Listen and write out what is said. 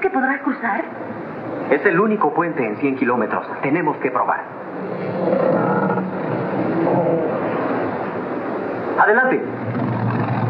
que podrás cruzar? Es el único puente en 100 kilómetros. Tenemos que probar. Adelante.